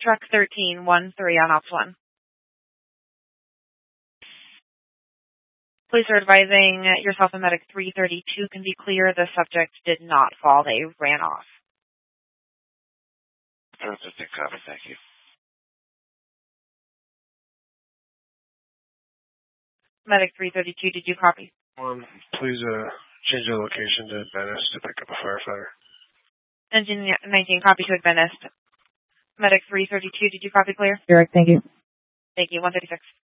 truck 1313 on ops 1. Police are advising yourself and medic 332 can be clear. The subject did not fall. They ran off. Perfect. Copy. Thank you. Medic 332, did you copy? Please change the location to Venice to pick up a firefighter. Engine 19, copy to Venice. Medic 332, did you copy clear? Correct, thank you. Thank you. 136.